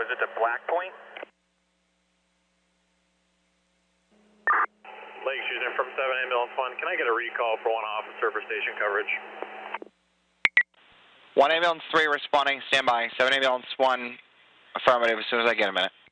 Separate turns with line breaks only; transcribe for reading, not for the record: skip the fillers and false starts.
is it the Black Point?
Lake Houston from 7 ambulance 1. Can I get a recall for one officer for station coverage?
1 ambulance 3 responding, standby. 7 ambulance 1, affirmative as soon as I get a minute.